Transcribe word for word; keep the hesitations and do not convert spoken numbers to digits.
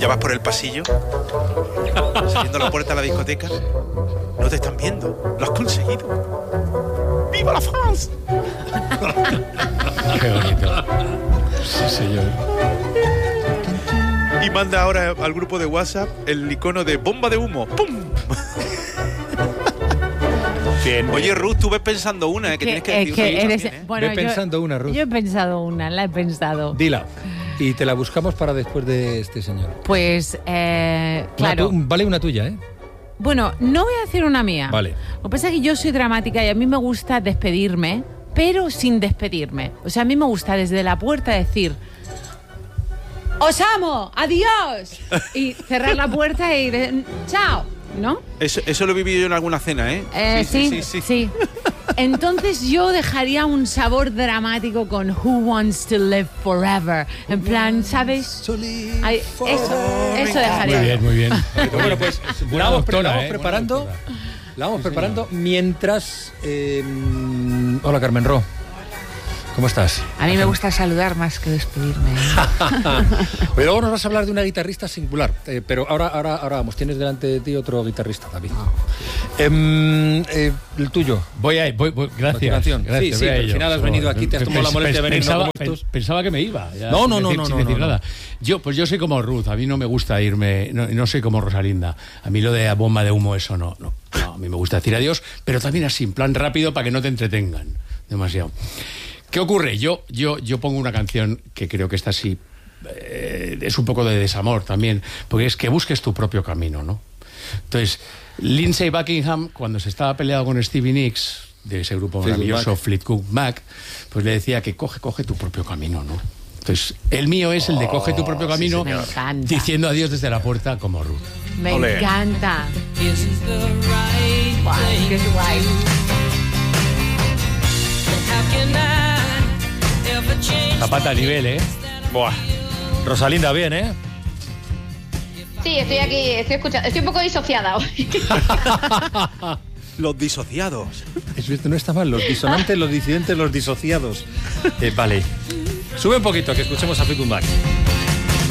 ya vas por el pasillo, saliendo a la puerta de la discoteca. No te están viendo, lo has conseguido. ¡Viva la France! Qué bonito. Sí, señor. Y manda ahora al grupo de WhatsApp el icono de bomba de humo. ¡Pum! Bien. Oye, Ruth, tú ves pensando una, ¿eh? que, que tienes que decir que una eres, también, ¿eh? bueno, Ve yo, pensando una, Ruth. Yo he pensado una, la he pensado. Dila. Y te la buscamos para después de este señor. Pues, eh, claro. Una tu- vale una tuya, ¿eh? Bueno, no voy a decir una mía. Vale. Lo que pasa es que yo soy dramática y a mí me gusta despedirme, pero sin despedirme. O sea, a mí me gusta desde la puerta decir: ¡os amo! ¡Adiós! Y cerrar la puerta y decir: ¡chao! ¿No? Eso, eso lo he vivido yo en alguna cena, ¿eh? Eh, sí, sí, sí, sí. Entonces yo dejaría un sabor dramático con Who Wants to Live Forever. En plan, ¿sabes? Ay, eso, eso dejaría. Muy bien, muy bien. Bueno, pues Buena la vamos, doctora, la vamos ¿eh? preparando. Buena doctora. La vamos Sí, preparando mientras. Eh, hola, Carmen Ro. ¿Cómo estás? A mí me gusta saludar más que despedirme. Pero luego nos vas a hablar de una guitarrista singular. Eh, pero ahora, ahora, ahora vamos, tienes delante de ti otro guitarrista, David. Eh, eh, el tuyo. Voy a voy, voy, gracias, Continuación. gracias. Sí, sí, voy a pero al ello. final has venido aquí, te has tomado la molestia de venir, Pensaba, no como estos. pensaba que me iba. Ya, No, no, sin no, decir- no, sin no, decir no, nada. Yo, pues yo soy como Ruth, a mí no me gusta irme, no, no soy como Rosalinda. A mí lo de la bomba de humo, eso no, no, no. A mí me gusta decir adiós, pero también así, en plan rápido, para que no te entretengan demasiado. ¿Qué ocurre? Yo, yo, yo pongo una canción que creo que está así, eh, es un poco de desamor también, porque es que busques tu propio camino, ¿no? Entonces, Lindsey Buckingham, cuando se estaba peleado con Stevie Nicks, de ese grupo maravilloso Fleetwood Mac, pues le decía que coge, coge tu propio camino, ¿no? Entonces, el mío es el de coge tu propio camino, Me encanta. diciendo adiós desde la puerta como Ruth. Me Olé. encanta. Guau, qué guay. Zapata a nivel, ¿eh? Buah. Rosalinda, bien, ¿eh? Sí, estoy aquí, estoy escuchando. Estoy un poco disociada hoy. Los disociados. Eso no está mal. Los disonantes, los disidentes, los disociados. Eh, vale. Sube un poquito, que escuchemos a Fleetwood Mac.